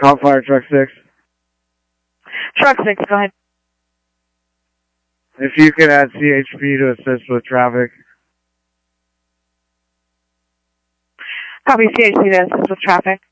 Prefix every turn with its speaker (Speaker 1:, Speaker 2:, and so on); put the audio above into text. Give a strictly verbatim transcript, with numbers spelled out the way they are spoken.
Speaker 1: Call fire truck six.
Speaker 2: Truck six, go ahead.
Speaker 1: If you could add C H P to assist with traffic.
Speaker 2: Copy C H P to assist with traffic.